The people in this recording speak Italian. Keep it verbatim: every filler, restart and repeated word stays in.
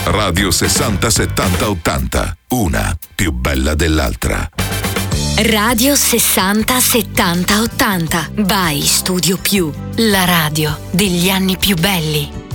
Radio sessanta settanta ottanta, una più bella dell'altra. Radio sessanta settanta ottanta by Studio Più, la radio degli anni più belli.